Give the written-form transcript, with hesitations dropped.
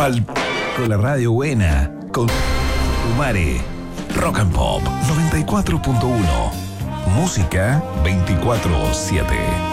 Con la radio buena. Con Umare. Rock and Pop 94.1. Música 24/7.